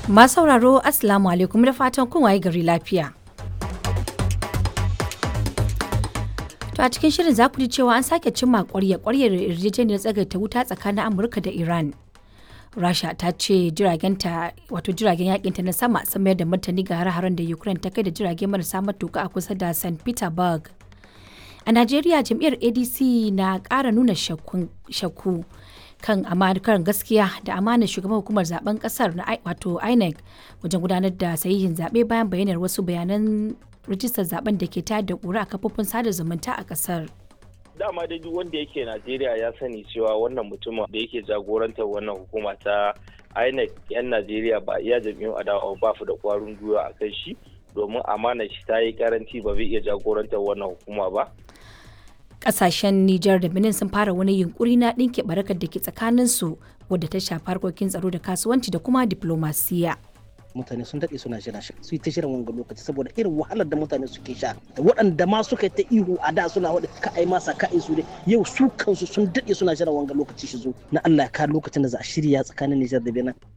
Masu sauraro Assalamu alaikum da fatan kun waye gari lafiya. To a cikin shirin za ku ji cewa an sake cimma ƙwaryar yarjejeniyar tsagaita wuta tsakanin Amurka da Iran. Rasha ta ce jiragen yakinta na sama sun mayar da martani ga hare-haren da Ukraine ta kai da jirage marasa matuka a kusa da St. Petersburg. A Najeriya jam'iyyar ADC na ƙara nuna shakku kan amakar gaskiya da amanar shugaban hukumar zaben kasar na wato INEC wajen gudanar da sahihin zaɓe bayan bayyanar wasu bayanan rijistar zaben da ke tayar da ƙura a kafofin sada zumunta a kasar. Dama dai duk wanda yake Najeriya ya sani cewa wannan mutumin da yake jagorantar wannan hukuma ta INEC 'yan Najeriya ba iya jam'iyyun adawa ba su da ƙwarin gwiwa a kan shi domin amanar shi ta yi karanci ba zai iya jagorantar wannan hukuma ba. Kasashen Nijar da Benin sun fara wani yunkuri na ɗinke barakar da ke tsakaninsu wadda ta shafi harkokin tsaro da kasuwanci da kuma diplomasiya. Mutane sun daɗe suna jira su yi ta shirin wanga lokaci saboda irin wahalar da mutane suke sha da waɗanda ma suka yi ta ihu a da suna waɗa ka ai masa ka su dai yau su kansu sun daɗe suna jiran wanga lokaci shi zo na Allah ka lokacin da za a shirya tsakanin Nijar da Benin.